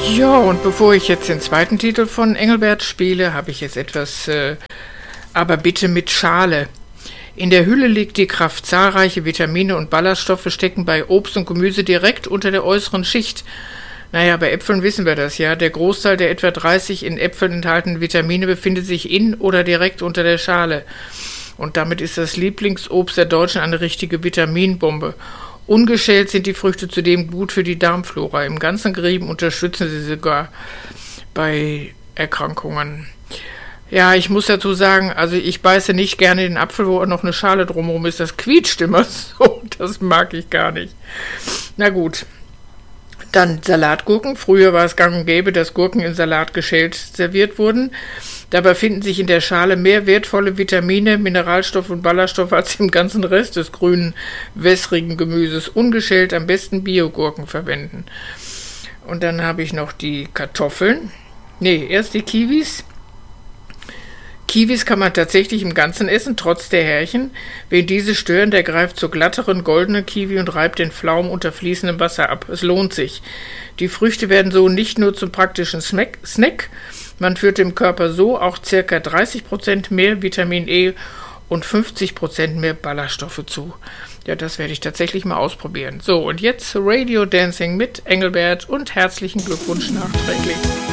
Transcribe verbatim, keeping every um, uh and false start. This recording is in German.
Ja, und bevor ich jetzt den zweiten Titel von Engelbert spiele, habe ich jetzt etwas, äh, aber bitte mit Schale. In der Hülle liegt die Kraft. Zahlreiche Vitamine und Ballaststoffe stecken bei Obst und Gemüse direkt unter der äußeren Schicht. Naja, bei Äpfeln wissen wir das ja. Der Großteil der etwa dreißig in Äpfeln enthaltenen Vitamine befindet sich in oder direkt unter der Schale. Und damit ist das Lieblingsobst der Deutschen eine richtige Vitaminbombe. Ungeschält sind die Früchte zudem gut für die Darmflora. Im ganzen Gerieben unterstützen sie sogar bei Erkrankungen. Ja, ich muss dazu sagen, also ich beiße nicht gerne den Apfel, wo noch eine Schale drumherum ist. Das quietscht immer so. Das mag ich gar nicht. Na gut. Dann Salatgurken. Früher war es gang und gäbe, dass Gurken in Salat geschält serviert wurden. Dabei finden sich in der Schale mehr wertvolle Vitamine, Mineralstoffe und Ballaststoffe als im ganzen Rest des grünen, wässrigen Gemüses. Ungeschält am besten Biogurken verwenden. Und dann habe ich noch die Kartoffeln. Nee, erst die Kiwis. Kiwis kann man tatsächlich im Ganzen essen, trotz der Härchen. Wen diese stören, der greift zur glatteren, goldenen Kiwi und reibt den Pflaumen unter fließendem Wasser ab. Es lohnt sich. Die Früchte werden so nicht nur zum praktischen Snack, man führt dem Körper so auch ca. dreißig Prozent mehr Vitamin E und fünfzig Prozent mehr Ballaststoffe zu. Ja, das werde ich tatsächlich mal ausprobieren. So, und jetzt Radio Dancing mit Engelbert und herzlichen Glückwunsch nachträglich.